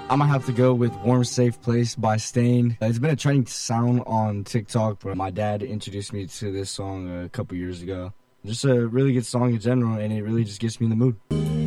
I'm gonna have to go with Warm Safe Place by Stain. It's been a trending sound on TikTok, but my dad introduced me to this song a couple years ago. Just a really good song in general, and it really just gets me in the mood.